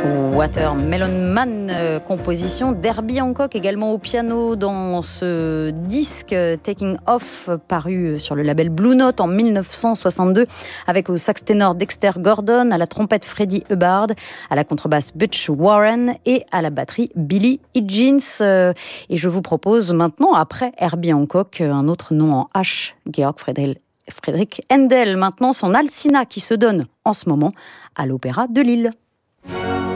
Watermelon Man, composition d'Herbie Hancock, également au piano dans ce disque Taking Off, paru sur le label Blue Note en 1962, avec au sax ténor Dexter Gordon, à la trompette Freddie Hubbard, à la contrebasse Butch Warren et à la batterie Billy Higgins. Et je vous propose maintenant, après Herbie Hancock, un autre nom en H, Georg Friedrich Händel, maintenant son Alcina qui se donne en ce moment à l'Opéra de Lille.